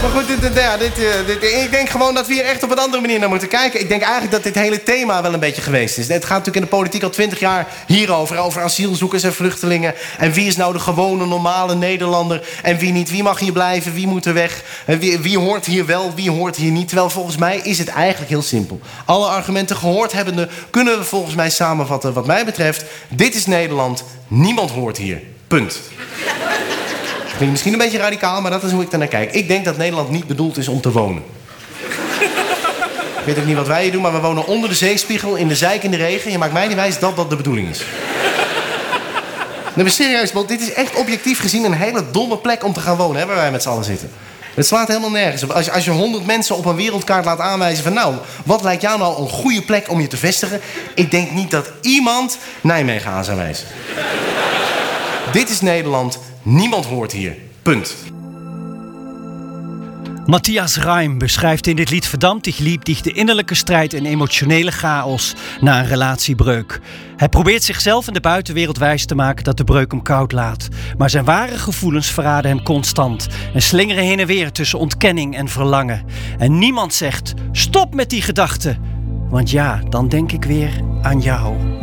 Maar goed, ik denk gewoon dat we hier echt op een andere manier naar moeten kijken. Ik denk eigenlijk dat dit hele thema wel een beetje geweest is. Het gaat natuurlijk in de politiek al 20 jaar hierover. Over asielzoekers en vluchtelingen. En wie is nou de gewone, normale Nederlander en wie niet? Wie mag hier blijven? Wie moet er weg? Wie hoort hier wel? Wie hoort hier niet? Terwijl volgens mij is het eigenlijk heel simpel. Alle argumenten gehoord hebbende kunnen we volgens mij samenvatten wat mij betreft. Dit is Nederland. Niemand hoort hier. Punt. Klinkt misschien een beetje radicaal, maar dat is hoe ik ernaar kijk. Ik denk dat Nederland niet bedoeld is om te wonen. Ik weet ook niet wat wij hier doen, maar we wonen onder de zeespiegel, in de zeikende regen. Je maakt mij niet wijs dat dat de bedoeling is. Nee, maar serieus, want dit is echt objectief gezien een hele domme plek om te gaan wonen, hè, waar wij met z'n allen zitten. Het slaat helemaal nergens op. Als je 100 mensen op een wereldkaart laat aanwijzen van... nou, wat lijkt jou nou een goede plek om je te vestigen? Ik denk niet dat iemand Nijmegen aan zou wijzen. Dit is Nederland. Niemand hoort hier. Punt. Matthias Reim beschrijft in dit lied Verdammt dich lieb dich de innerlijke strijd en emotionele chaos na een relatiebreuk. Hij probeert zichzelf en de buitenwereld wijs te maken dat de breuk hem koud laat. Maar zijn ware gevoelens verraden hem constant en slingeren heen en weer tussen ontkenning en verlangen. En niemand zegt, stop met die gedachten, want ja, dan denk ik weer aan jou.